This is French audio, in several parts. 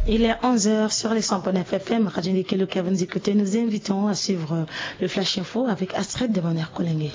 Il est 11h sur les 100.9 FM, Radio Nikelou que vous écoutez. Nous invitons à suivre le Flash Info avec Astrid de Bonheur Kolengé.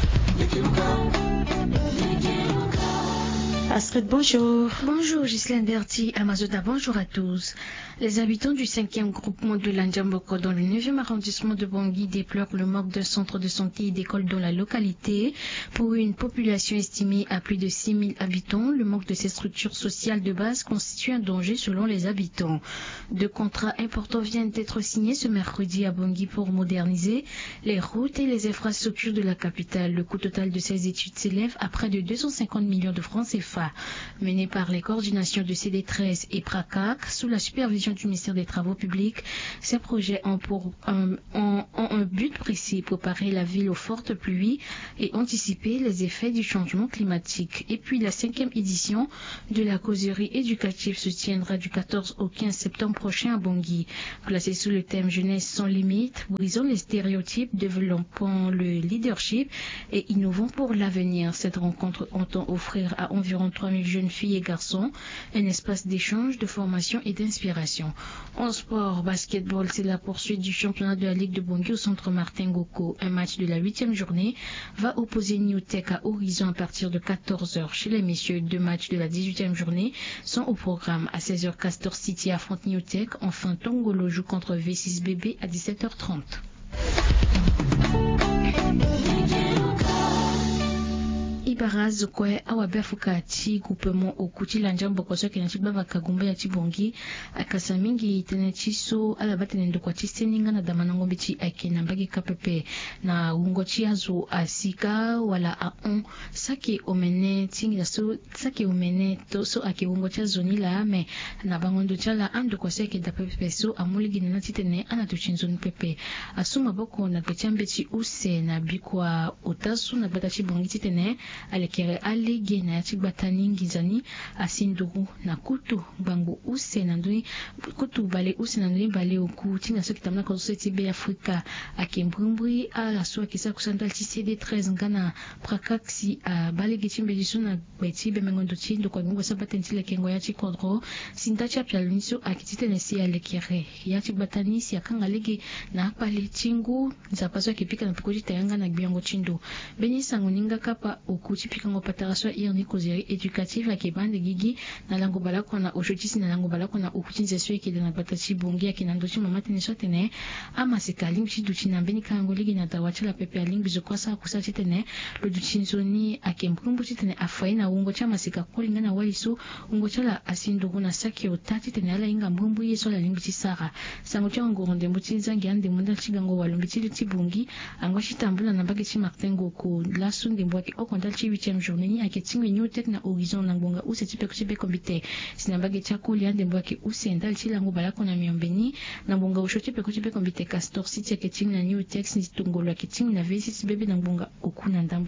Astrid, bonjour. Bonjour Ghislaine Berti, Amazoda, bonjour à tous. Les habitants du 5e groupement de l'Andiamboko dans le 9e arrondissement de Bangui déplorent le manque d'un centre de santé et d'école dans la localité. Pour une population estimée à plus de 6 000 habitants, le manque de ces structures sociales de base constitue un danger selon les habitants. Deux contrats importants viennent d'être signés ce mercredi à Bangui pour moderniser les routes et les infrastructures de la capitale. Le coût total de ces études s'élève à près de 250 millions de francs CFA. Menée par les coordinations de CD13 et PRACAC sous la supervision du ministère des Travaux publics, ces projets ont un but précis, préparer la ville aux fortes pluies et anticiper les effets du changement climatique. Et puis la 5e édition de la causerie éducative se tiendra du 14 au 15 septembre prochain à Bangui. Placée sous le thème Jeunesse sans limite, brisons les stéréotypes, développons le leadership et innovons pour l'avenir. Cette rencontre entend offrir à environ 3000 jeunes filles et garçons un espace d'échange, de formation et d'inspiration. En sport, basketball, c'est la poursuite du championnat de la Ligue de Bangui au centre Martin Goko. Un match de la 8e journée va opposer New Tech à Horizon à partir de 14h. Chez les messieurs, 2 matchs de la 18e journée sont au programme. À 16h, Castor City affronte New Tech. Enfin, Tongolo joue contre V6BB à 17h30. Ibarazo kwe awabefuka ati groupement okuti l'Andiamboko so kena chibaba kagumba ya chibongi akasa mingi tene chiso alabatene ndo kwa chiseninga na damanango bichi akena mbagi kapepe na ungo chiazo asika wala aon saki omene tingi so saki omene to so ake ungo chiazo nila ame na bangondo chala ando kwa seke da pepe so amuligi na titene ana tuchinzo ni pepe asuma boko na kechambechi use na bikwa utasu na bata chibongi titene alekere alege na yachigbatani ngizani asinduru na kutu bango use na ndui kutu bale use na ndui bale oku tinga so kitamna ko société be Afrika akembrumbri ala so akisa kusandal tisede 13 ngana prakaksi bale gichimbe jisuna beti be mengondo chindo kwa ngo sabatenti lekengo yachi kodro sintacha pya luniso akitite nesi alekere yachigbatani si akanga lege na pale chingu nzapaso akipika na pikoji tayanga na gbiango chindo beni sangoninga kapa okuti pikango pataraswa irni kozeri éducative à kebande gigi na lango balako na ojotisi na lango balako na okutinzeswe ke na batachi bongi akina ndochi mama teneswa tene ama sekaling chiduchi na mbeni kango ligi na dawacha la pepe aling bizokwasa kusati tene lo duchinzoni akembrumbu tene afai na ungo chama seka kolinga na waliso ungo chala asindogo na saki otati tene ala inga mbumbu yeso la limbi chisara sango cha ngoronde mutsinzangi ande munda chigango walumbi chibongi ango chitambula na mbagi chi Martin Goko la sunde mbwake okonda 8e journée à Ketingwe New Tech na Horizon Nangonga ou c'est type comité sinabage chakuli ande mbwake usenda chilango balako na miombeni na mbonga ushoti pe comité Castor City à Ketingwe na New Tech nitungolo à Ketingwe na V6 bebe na mbonga okuna ndambo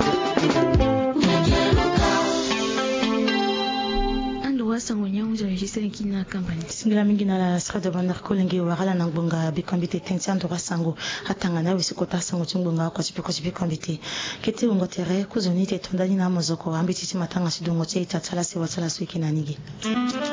sangonya unja registre kina kampani singila mingi na la Astrid de Bonheur Kolengé wakala na mbonga bi comité tensiando rasango hatanga na wisikota sango chimbonga kwa chipe comité kete ungo tere kuzoni te tondani na mozoko ambiti matanga sidongo che itatsala se watsala swiki na nigi